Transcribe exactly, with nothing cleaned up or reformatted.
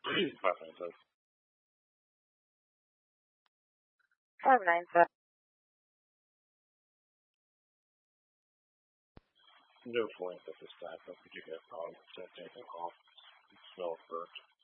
Five nine seven. Five nine seven. No flank at this time. How could you get called? Don't take a call. Smell first.